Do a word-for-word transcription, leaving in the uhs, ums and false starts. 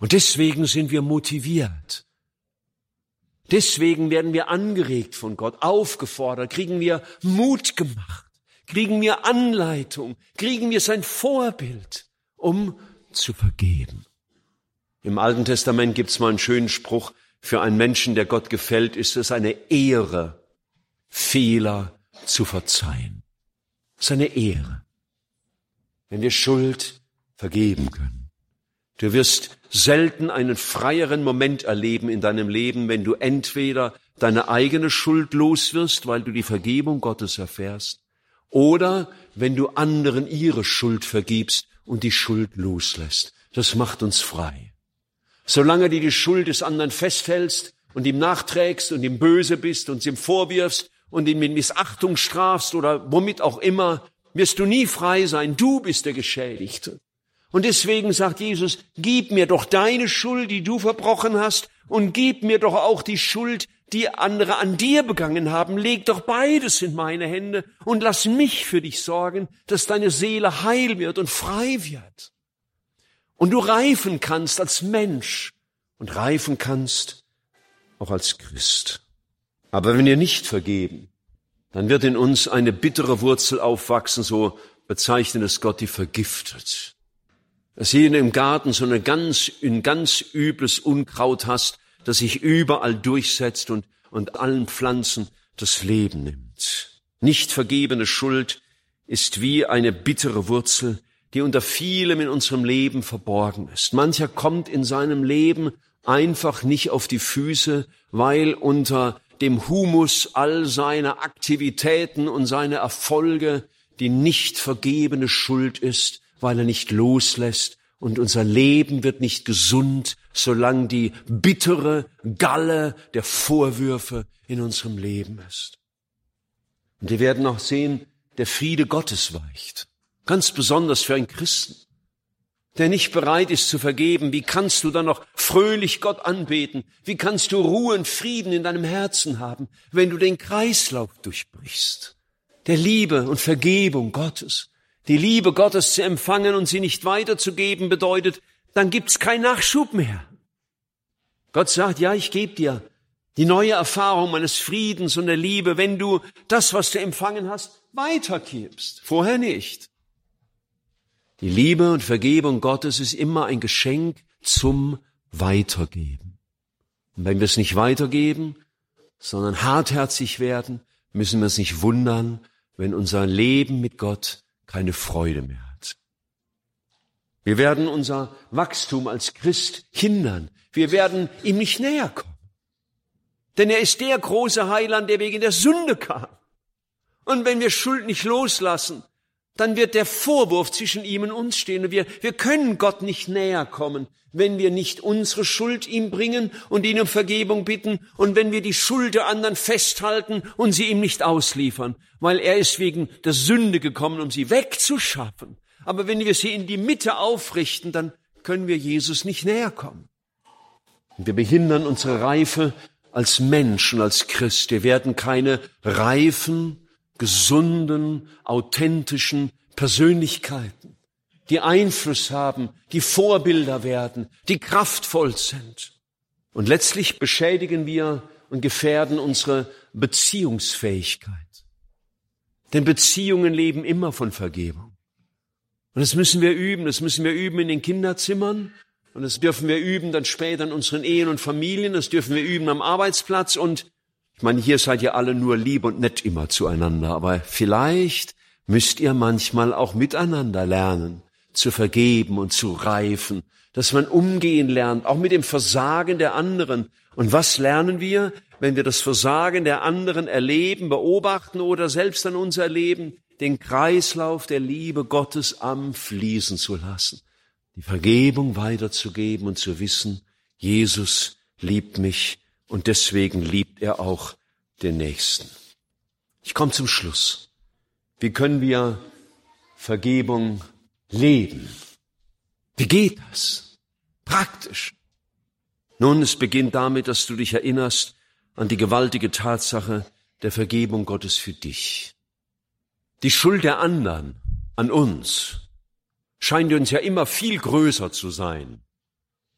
Und deswegen sind wir motiviert. Deswegen werden wir angeregt von Gott, aufgefordert, kriegen wir Mut gemacht, kriegen wir Anleitung, kriegen wir sein Vorbild, um zu vergeben. Im Alten Testament gibt's mal einen schönen Spruch: Für einen Menschen, der Gott gefällt, ist es eine Ehre, Fehler zu verzeihen. Es ist eine Ehre, wenn wir Schuld vergeben können. Du wirst selten einen freieren Moment erleben in deinem Leben, wenn du entweder deine eigene Schuld los wirst, weil du die Vergebung Gottes erfährst, oder wenn du anderen ihre Schuld vergibst und die Schuld loslässt. Das macht uns frei. Solange du die Schuld des anderen festhältst und ihm nachträgst und ihm böse bist und ihm vorwirfst und ihn mit Missachtung strafst oder womit auch immer, wirst du nie frei sein. Du bist der Geschädigte. Und deswegen sagt Jesus, gib mir doch deine Schuld, die du verbrochen hast, und gib mir doch auch die Schuld, die andere an dir begangen haben. Leg doch beides in meine Hände und lass mich für dich sorgen, dass deine Seele heil wird und frei wird. Und du reifen kannst als Mensch und reifen kannst auch als Christ. Aber wenn wir nicht vergeben, dann wird in uns eine bittere Wurzel aufwachsen, so bezeichnet es Gott, die vergiftet. Dass hier im Garten so eine ganz, ein ganz übles Unkraut hast, das sich überall durchsetzt und, und allen Pflanzen das Leben nimmt. Nicht vergebene Schuld ist wie eine bittere Wurzel, die unter vielem in unserem Leben verborgen ist. Mancher kommt in seinem Leben einfach nicht auf die Füße, weil unter dem Humus all seiner Aktivitäten und seiner Erfolge die nicht vergebene Schuld ist, weil er nicht loslässt, und unser Leben wird nicht gesund, solange die bittere Galle der Vorwürfe in unserem Leben ist. Und wir werden auch sehen, der Friede Gottes weicht. Ganz besonders für einen Christen, der nicht bereit ist zu vergeben. Wie kannst du dann noch fröhlich Gott anbeten? Wie kannst du Ruhe und Frieden in deinem Herzen haben, wenn du den Kreislauf durchbrichst? Der Liebe und Vergebung Gottes. Die Liebe Gottes zu empfangen und sie nicht weiterzugeben bedeutet, dann gibt's keinen Nachschub mehr. Gott sagt, ja, ich gebe dir die neue Erfahrung meines Friedens und der Liebe, wenn du das, was du empfangen hast, weitergibst. Vorher nicht. Die Liebe und Vergebung Gottes ist immer ein Geschenk zum Weitergeben. Und wenn wir es nicht weitergeben, sondern hartherzig werden, müssen wir uns nicht wundern, wenn unser Leben mit Gott keine Freude mehr hat. Wir werden unser Wachstum als Christ hindern. Wir werden ihm nicht näher kommen. Denn er ist der große Heiland, der wegen der Sünde kam. Und wenn wir Schuld nicht loslassen, dann wird der Vorwurf zwischen ihm und uns stehen. Und wir, wir können Gott nicht näher kommen, wenn wir nicht unsere Schuld ihm bringen und ihn um Vergebung bitten und wenn wir die Schuld der anderen festhalten und sie ihm nicht ausliefern. Weil er ist wegen der Sünde gekommen, um sie wegzuschaffen. Aber wenn wir sie in die Mitte aufrichten, dann können wir Jesus nicht näher kommen. Und wir behindern unsere Reife als Mensch und als Christ. Wir werden keine reifen, gesunden, authentischen Persönlichkeiten, die Einfluss haben, die Vorbilder werden, die kraftvoll sind. Und letztlich beschädigen wir und gefährden unsere Beziehungsfähigkeit. Denn Beziehungen leben immer von Vergebung. Und das müssen wir üben, das müssen wir üben in den Kinderzimmern und das dürfen wir üben dann später in unseren Ehen und Familien, das dürfen wir üben am Arbeitsplatz. Und ich meine, hier seid ihr alle nur lieb und nett immer zueinander, aber vielleicht müsst ihr manchmal auch miteinander lernen, zu vergeben und zu reifen, dass man umgehen lernt, auch mit dem Versagen der anderen. Und was lernen wir, wenn wir das Versagen der anderen erleben, beobachten oder selbst an uns erleben? Den Kreislauf der Liebe Gottes am Fließen zu lassen, die Vergebung weiterzugeben und zu wissen, Jesus liebt mich und deswegen liebt er auch den Nächsten. Ich komme zum Schluss. Wie können wir Vergebung leben? Wie geht das? Praktisch. Nun, es beginnt damit, dass du dich erinnerst an die gewaltige Tatsache der Vergebung Gottes für dich. Die Schuld der anderen an uns scheint uns ja immer viel größer zu sein